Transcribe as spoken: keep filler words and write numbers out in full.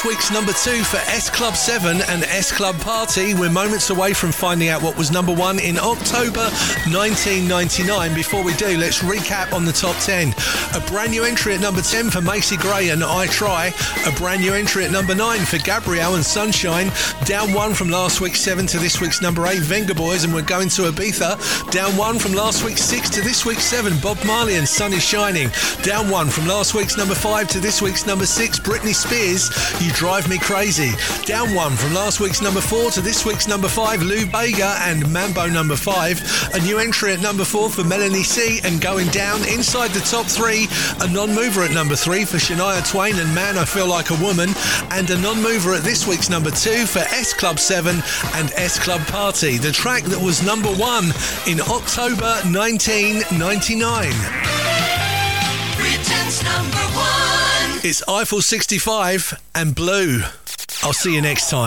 this week's number two for S Club seven and S Club Party. We're moments away from finding out what was number one in October nineteen ninety-nine. Before we do, let's recap on the top ten. A brand new entry at number ten for Macy Gray and I Try. A brand new entry at number nine for Gabrielle and Sunshine. Down one from last week's seven to this week's number eight, Venga Boys and We're Going to Ibiza. Down one from last week's six to this week's seven, Bob Marley and Sun is Shining. Down one from last week's number five to this week's number six, Britney Spears, You Drive Me Crazy. Down one from last week's number four to this week's number five, Lou Bega and Mambo number five. A new entry at number four for Melanie C and Going Down. Inside the top three, a non-mover at number three for Shania Twain and Man I Feel Like a Woman. And a non-mover at this week's number two for S Club seven and S Club Party, the track that was number one in October nineteen ninety-nine. Britain's number one. It's Eiffel sixty-five and Blue. I'll see you next time.